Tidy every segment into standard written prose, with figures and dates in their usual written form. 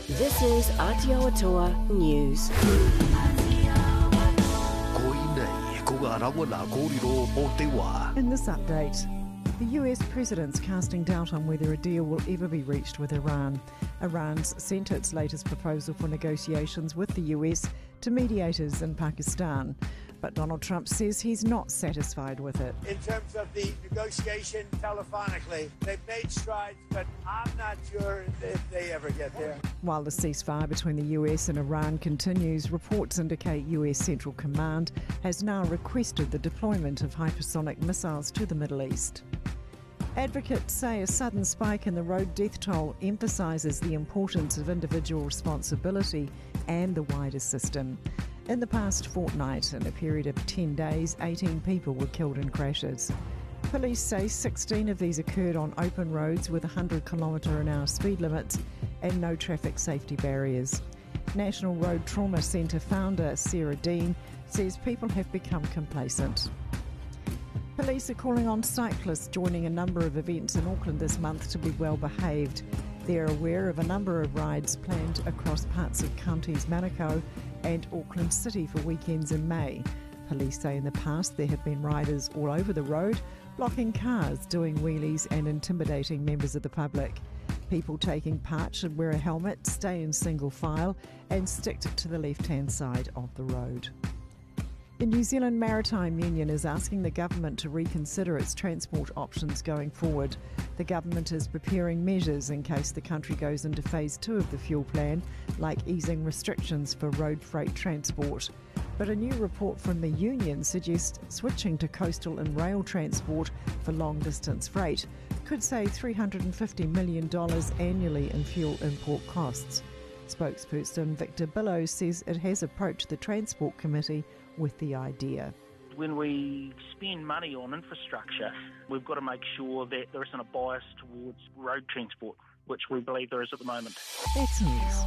This is Aotearoa News. In this update, the US president's casting doubt on whether a deal will ever be reached with Iran. Iran's sent its latest proposal for negotiations with the US to mediators in Pakistan. But Donald Trump says he's not satisfied with it. In terms of the negotiation telephonically, they've made strides, but I'm not sure if they ever get there. While the ceasefire between the US and Iran continues, reports indicate US Central Command has now requested the deployment of hypersonic missiles to the Middle East. Advocates say a sudden spike in the road death toll emphasises the importance of individual responsibility and the wider system. In the past fortnight, in a period of 10 days, 18 people were killed in crashes. Police say 16 of these occurred on open roads with 100 km/h speed limits and no traffic safety barriers. National Road Trauma Centre founder Sarah Dean says people have become complacent. Police are calling on cyclists joining a number of events in Auckland this month to be well behaved. They're aware of a number of rides planned across parts of counties Manukau and Auckland City for weekends in May. Police say in the past there have been riders all over the road, blocking cars, doing wheelies and intimidating members of the public. People taking part should wear a helmet, stay in single file and stick to the left-hand side of the road. The New Zealand Maritime Union is asking the government to reconsider its transport options going forward. The government is preparing measures in case the country goes into phase 2 of the fuel plan, like easing restrictions for road freight transport. But a new report from the union suggests switching to coastal and rail transport for long-distance freight could save $350 million annually in fuel import costs. Spokesperson Victor Billows says it has approached the Transport Committee with the idea. When we spend money on infrastructure, we've got to make sure that there isn't a bias towards road transport, which we believe there is at the moment. That's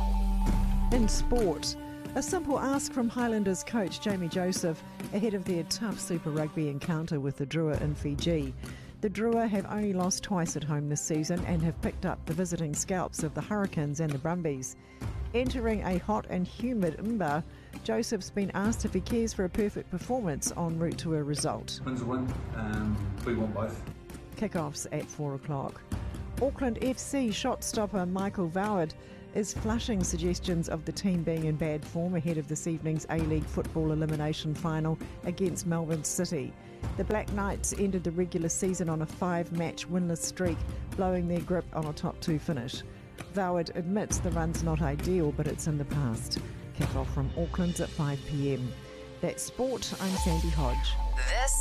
news. In sport, a simple ask from Highlanders coach Jamie Joseph ahead of their tough Super Rugby encounter with the Drua in Fiji. The Drua have only lost twice at home this season and have picked up the visiting scalps of the Hurricanes and the Brumbies. Entering a hot and humid Mba, Joseph's been asked if he cares for a perfect performance en route to a result. Win's a win. We want both. Kick-offs at 4 o'clock. Auckland FC shot stopper Michael Voward is flushing suggestions of the team being in bad form ahead of this evening's A-League football elimination final against Melbourne City. The Black Knights ended the regular season on a 5-match winless streak, blowing their grip on a top 2 finish. Voward admits the run's not ideal, but it's in the past. Kick-off from Auckland's at 5 p.m. That's sport. I'm Sandy Hodge. This